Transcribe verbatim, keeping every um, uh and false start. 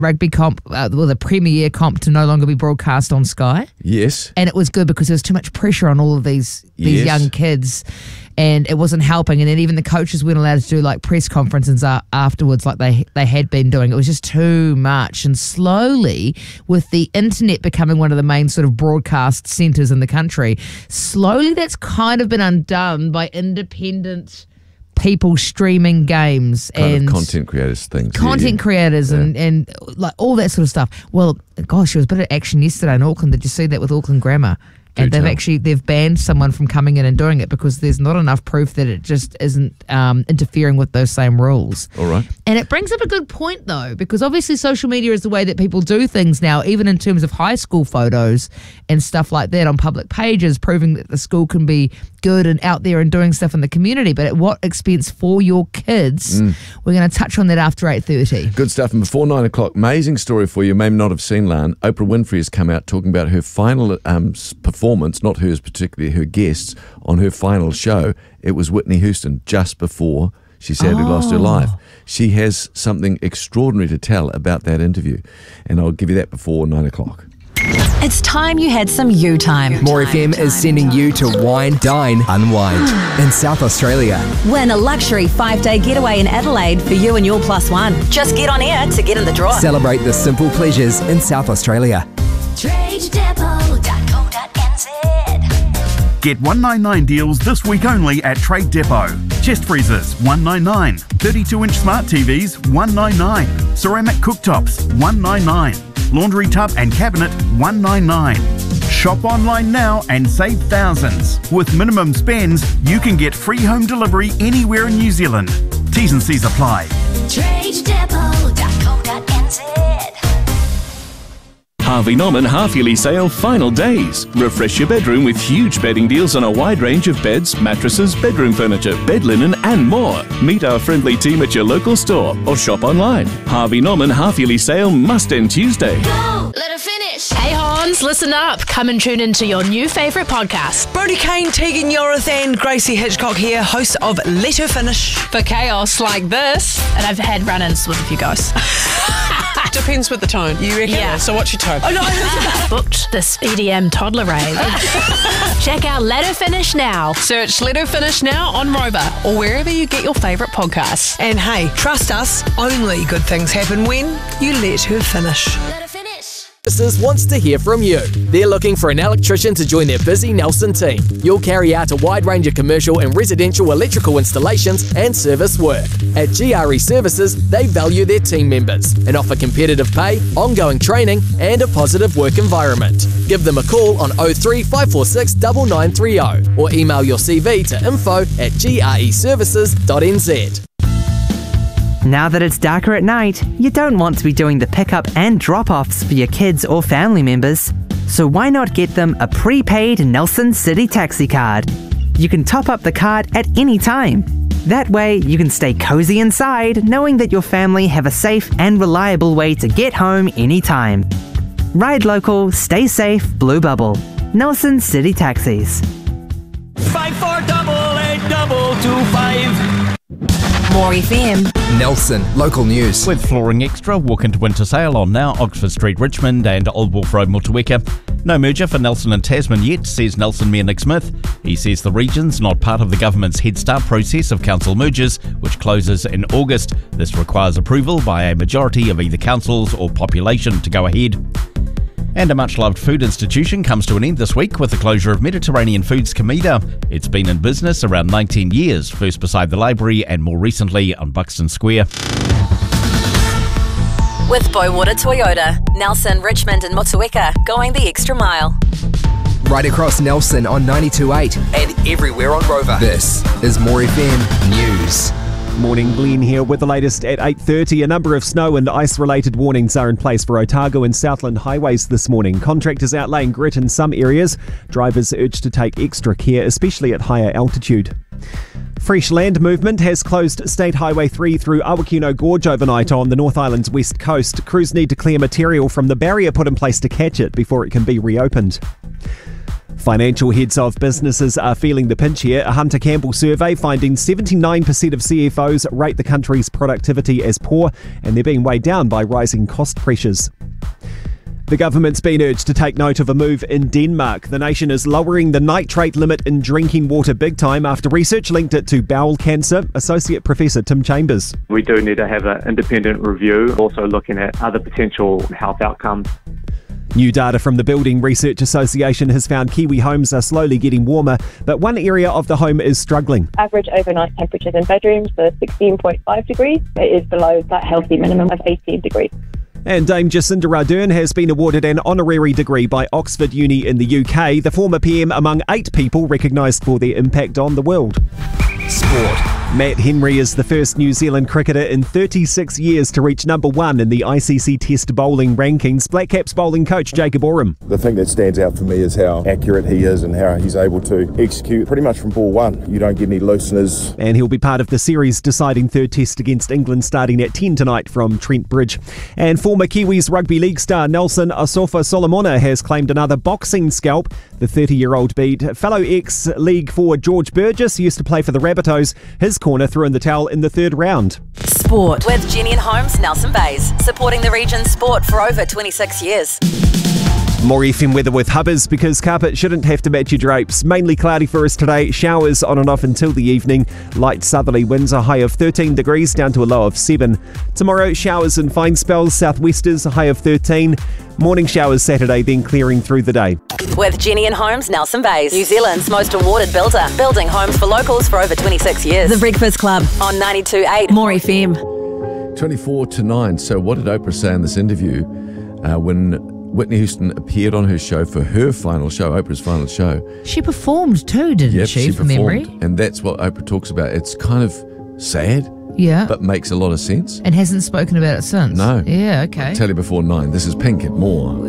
rugby comp, uh, well, the Premier comp to no longer be broadcast on Sky. Yes. And it was good because there was too much pressure on all of these these Yes. young kids, and it wasn't helping. And then even the coaches weren't allowed to do like press conferences a- afterwards like they they had been doing. It was just too much. And slowly, with the internet becoming one of the main sort of broadcast centres in the country, slowly that's kind of been undone by independent people streaming games Kind and of content creators things. content yeah, yeah. creators and, Yeah. and like all that sort of stuff. Well, gosh, there was a bit of action yesterday in Auckland. Did you see that with Auckland Grammar? Do And they've tell. actually they've banned someone from coming in and doing it because there's not enough proof that it just isn't um, interfering with those same rules. All right. And it brings up a good point, though, because obviously social media is the way that people do things now, even in terms of high school photos and stuff like that on public pages, proving that the school can be good and out there and doing stuff in the community. But at what expense for your kids? Mm. We're going to touch on that after eight thirty. Good stuff. And before nine o'clock, amazing story for you. May not have seen, Lan. Oprah Winfrey has come out talking about her final um, s- performance, not hers particularly, her guests on her final show. It was Whitney Houston just before she sadly lost her life. She has something extraordinary to tell about that interview. And I'll give you that before nine o'clock. It's time you had some you time. More F M is sending you to Wine, Dine, Unwind in South Australia. Win a luxury five-day getaway in Adelaide for you and your plus one. Just get on air to get in the draw. Celebrate the simple pleasures in South Australia. trade depot dot co dot n z. Get one ninety-nine deals this week only at Trade Depot. Chest freezers, one ninety-nine. thirty-two inch smart T Vs, one ninety-nine. Ceramic cooktops, one ninety-nine. Laundry tub and cabinet, one ninety-nine. Shop online now and save thousands. With minimum spends, you can get free home delivery anywhere in New Zealand. T's and C's apply. trade depot dot co dot n z. Harvey Norman half-yearly sale final days. Refresh your bedroom with huge bedding deals on a wide range of beds, mattresses, bedroom furniture, bed linen and more. Meet our friendly team at your local store or shop online. Harvey Norman half-yearly sale must end Tuesday. Go! Let her finish! Hey Hans, listen up. Come and tune into your new favourite podcast. Brody Kane, Tegan Yorith and Gracie Hitchcock here, hosts of Let Her Finish. For chaos like this. And I've had run-ins with a few guys. Depends with the tone, you reckon? Yeah. So what's your tone? Oh no, booked this E D M toddler rave. Check out Let Her Finish now. Search Let Her Finish now on Rover or wherever you get your favourite podcasts. And hey, trust us, only good things happen when you let her finish. Let her finish! Services wants to hear from you. They're looking for an electrician to join their busy Nelson team. You'll carry out a wide range of commercial and residential electrical installations and service work. At G R E Services, they value their team members and offer competitive pay, ongoing training, and a positive work environment. Give them a call on oh three five four six nine nine three oh or email your C V to info at g r e services dot n z. Now that it's darker at night, you don't want to be doing the pickup and drop-offs for your kids or family members. So why not get them a prepaid Nelson City Taxi card? You can top up the card at any time. That way, you can stay cozy inside knowing that your family have a safe and reliable way to get home anytime. Ride local, stay safe, Blue Bubble. Nelson City Taxis. Five four double eight double two five. More F M. Nelson, local news. With Flooring Extra, walk into winter sale on now Oxford Street, Richmond and Old Wolf Road, Motueka. No merger for Nelson and Tasman yet, says Nelson Mayor Nick Smith. He says the region's not part of the government's Head Start process of council mergers, which closes in August. This requires approval by a majority of either councils or population to go ahead. And a much-loved food institution comes to an end this week with the closure of Mediterranean Foods Comida. It's been in business around nineteen years, first beside the library and more recently on Buxton Square. With Bowater Toyota, Nelson, Richmond and Motueka, going the extra mile. Right across Nelson on ninety-two point eight and everywhere on Rover. This is More F M News. Morning, Glenn here with the latest at eight thirty. A number of snow and ice-related warnings are in place for Otago and Southland highways this morning. Contractors outlaying grit in some areas. Drivers urged to take extra care, especially at higher altitude. Fresh Land Movement has closed State Highway three through Awakino Gorge overnight on the North Island's west coast. Crews need to clear material from the barrier put in place to catch it before it can be reopened. Financial heads of businesses are feeling the pinch here. A Hunter Campbell survey finding seventy-nine percent of C F Os rate the country's productivity as poor, and they're being weighed down by rising cost pressures. The government's been urged to take note of a move in Denmark. The nation is lowering the nitrate limit in drinking water big time after research linked it to bowel cancer. Associate Professor Tim Chambers. We do need to have an independent review, also looking at other potential health outcomes. New data from the Building Research Association has found Kiwi homes are slowly getting warmer, but one area of the home is struggling. Average overnight temperatures in bedrooms are sixteen point five degrees. It is below that healthy minimum of eighteen degrees. And Dame Jacinda Ardern has been awarded an honorary degree by Oxford Uni in the U K, the former P M among eight people recognised for their impact on the world. Sport. Matt Henry is the first New Zealand cricketer in thirty-six years to reach number one in the I C C Test bowling rankings. Black Caps bowling coach Jacob Oram. The thing that stands out for me is how accurate he is and how he's able to execute pretty much from ball one. You don't get any looseners. And he'll be part of the series deciding third test against England starting at ten tonight from Trent Bridge. And former Kiwis rugby league star Nelson Asofa Solomona has claimed another boxing scalp. The thirty-year-old beat fellow ex-league forward George Burgess, who used to play for the Rabbitohs. His corner threw in the towel in the third round. Sport with Jenny and Holmes, Nelson Bays, supporting the region's sport for over twenty-six years. More F M weather with Hubbers, because carpet shouldn't have to match your drapes. Mainly cloudy for us today. Showers on and off until the evening. Light southerly winds, a high of thirteen degrees down to a low of seven. Tomorrow, showers and fine spells. Southwesters, a high of thirteen. Morning showers Saturday, then clearing through the day. With Jenny and Holmes, Nelson Bays, New Zealand's most awarded builder. Building homes for locals for over twenty-six years. The Breakfast Club on ninety-two point eight More F M. twenty-four to nine. So what did Oprah say in this interview uh, when Whitney Houston appeared on her show for her final show, Oprah's final show? She performed too, didn't Yep, she, she from performed. memory? And that's what Oprah talks about. It's kind of sad, Yeah. but makes a lot of sense. And hasn't spoken about it since? No. Yeah, okay. I'll tell you before nine. This is Pink at More.